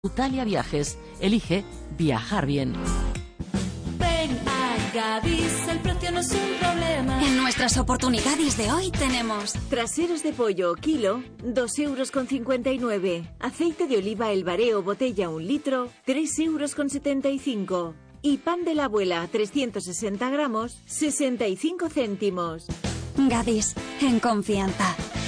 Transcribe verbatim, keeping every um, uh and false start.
Italia Viajes. Elige viajar bien. Ven a Gadis, el precio no es un problema. En nuestras oportunidades de hoy tenemos traseros de pollo, kilo, dos euros con cincuenta y nueve. Aceite de oliva El Bareo, botella un litro, tres euros con setenta y cinco. Y pan de la abuela, trescientos sesenta gramos, sesenta y cinco céntimos. Gadis, en confianza.